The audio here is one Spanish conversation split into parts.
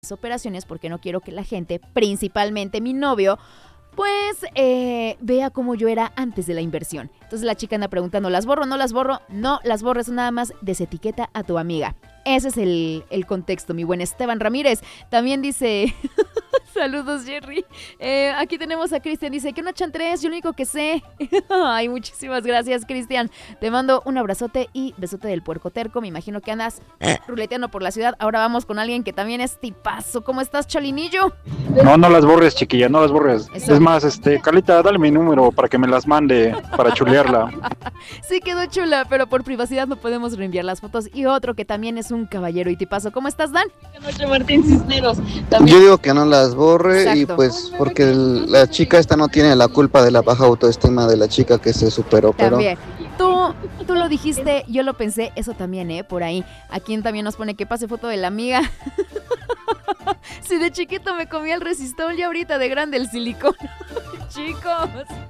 operaciones porque no quiero que la gente, principalmente mi novio, pues vea cómo yo era antes de la inversión. Entonces la chica anda preguntando, ¿las borro? ¿No las borro? No, las borres, nada más desetiqueta a tu amiga. Ese es el contexto, mi buen Esteban Ramírez. También dice... Saludos, Jerry. Aquí tenemos a Cristian. Dice, ¿qué onda, Chantres? Yo lo único que sé. Ay, muchísimas gracias, Cristian. Te mando un abrazote y besote del puerco terco. Me imagino que andas ruleteando por la ciudad. Ahora vamos con alguien que también es tipazo. ¿Cómo estás, Chalinillo? No las borres, chiquilla, no las borres. Eso. Es más, Carlita, dale mi número para que me las mande, para chulearla. Sí, quedó chula, pero por privacidad no podemos reenviar las fotos. Y otro que también es un caballero y tipazo. ¿Cómo estás, Dan? Buenas noches, Martín Cisneros. También... Yo digo que no las borre. Exacto. Y pues porque la chica esta no tiene la culpa de la baja autoestima de la chica que se superó, pero... También. Tú lo dijiste, yo lo pensé, eso también, por ahí. Aquí también nos pone que pase foto de la amiga. Si de chiquito me comía el resistol y ahorita de grande el silicón. Chicos.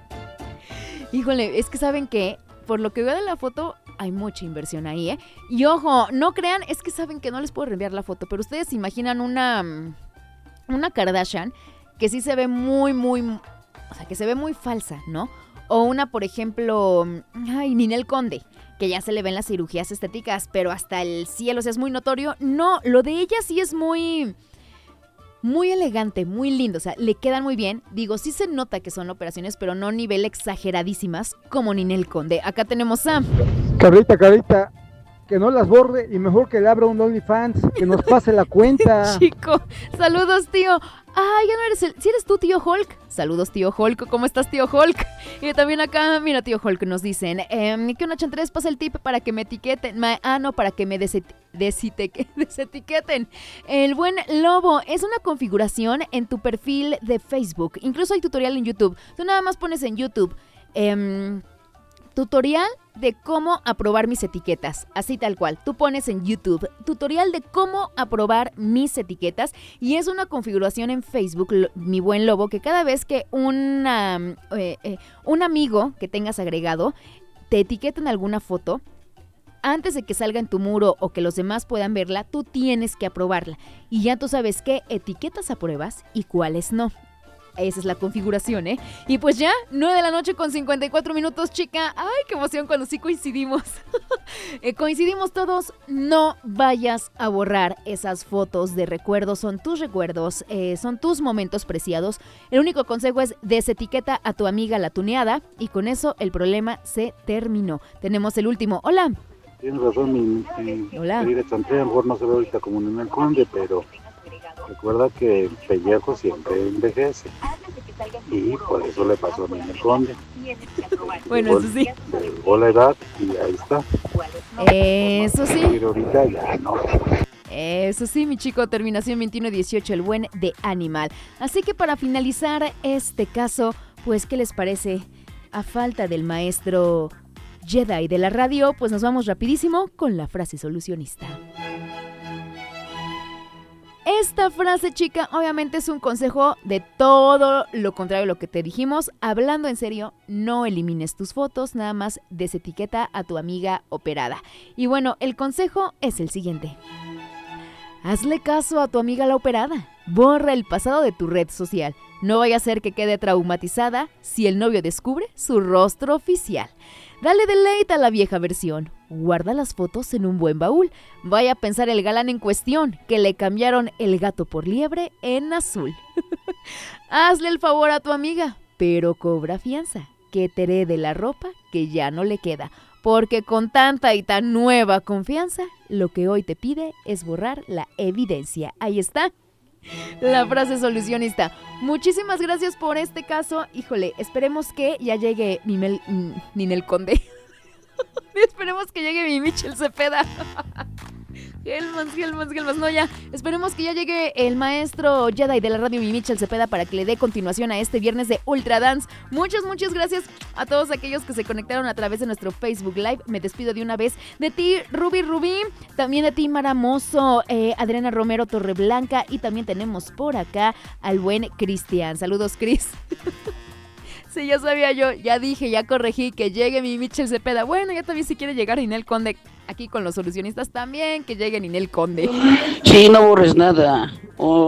Híjole, es que ¿saben qué? Por lo que veo de la foto, hay mucha inversión ahí, Y ojo, no crean, es que saben que no les puedo reenviar la foto, pero ustedes se imaginan una Kardashian que sí se ve muy, o sea, que se ve muy falsa, ¿no? O una, por ejemplo, Ninel Conde, que ya se le ven las cirugías estéticas, pero hasta el cielo, o sea, es muy notorio. No, lo de ella sí es muy elegante, muy lindo, o sea, le quedan muy bien. Digo, sí se nota que son operaciones, pero no a nivel exageradísimas como Ninel Conde. Acá tenemos a... Carlita, que no las borre y mejor que le abra un OnlyFans, que nos pase la cuenta. Chico, saludos, tío. Ay, ya no eres ¿sí eres tú, tío Hulk? Saludos, tío Hulk. ¿Cómo estás, tío Hulk? Y también acá, mira, tío Hulk, nos dicen que una Chantres pasa el tip para que me etiqueten. Para que me desetiqueten. El buen Lobo, es una configuración en tu perfil de Facebook. Incluso hay tutorial en YouTube. Tú nada más pones en YouTube... tutorial de cómo aprobar mis etiquetas, así tal cual. Tú pones en YouTube, tutorial de cómo aprobar mis etiquetas, y es una configuración en Facebook, mi buen Lobo, que cada vez que un amigo que tengas agregado te etiqueta en alguna foto, antes de que salga en tu muro o que los demás puedan verla, tú tienes que aprobarla. Y ya tú sabes qué etiquetas apruebas y cuáles no. Esa es la configuración, Y pues ya, 9:54 a.m, chica. Ay, qué emoción cuando sí coincidimos. Coincidimos todos. No vayas a borrar esas fotos de recuerdos. Son tus recuerdos, son tus momentos preciados. El único consejo es desetiqueta a tu amiga la tuneada. Y con eso el problema se terminó. Tenemos el último. Hola. Tienes razón, mi querida Chantre, a lo mejor no se ve ahorita como Ninel Conde, pero... recuerda que el pellejo siempre envejece y por eso le pasó a Ninel Conde. Bueno, eso sí. Llegó la edad y ahí está. Eso sí. Pero ahorita ya no. Eso sí, mi chico, terminación 2118, el buen de Animal. Así que para finalizar este caso, pues, ¿qué les parece? A falta del maestro Jedi de la radio, pues nos vamos rapidísimo con la frase solucionista. Esta frase, chica, obviamente es un consejo de todo lo contrario a lo que te dijimos. Hablando en serio, no elimines tus fotos, nada más desetiqueta a tu amiga operada. Y bueno, el consejo es el siguiente. Hazle caso a tu amiga la operada. Borra el pasado de tu red social. No vaya a ser que quede traumatizada si el novio descubre su rostro oficial. Dale deleite a la vieja versión. Guarda las fotos en un buen baúl. Vaya a pensar el galán en cuestión, que le cambiaron el gato por liebre en azul. Hazle el favor a tu amiga, pero cobra fianza, que te herede la ropa que ya no le queda. Porque con tanta y tan nueva confianza, lo que hoy te pide es borrar la evidencia. Ahí está. La frase solucionista. Muchísimas gracias por este caso. Híjole, esperemos que ya llegue Ninel Conde. Esperemos que llegue mi Michel Cepeda. Helmans. No, ya. Esperemos que ya llegue el maestro Jedi de la radio, mi Michel Cepeda, para que le dé continuación a este viernes de Ultra Dance. Muchas gracias a todos aquellos que se conectaron a través de nuestro Facebook Live. Me despido de una vez de ti, Rubí. También de ti, Maramoso, Adriana Romero Torreblanca. Y también tenemos por acá al buen Cristian. Saludos, Cris. Sí, ya sabía yo, ya dije, ya corregí, que llegue mi Michel Cepeda. Bueno, ya también si quiere llegar Ninel Conde aquí con los solucionistas también, que llegue Ninel Conde. Sí, no borres nada.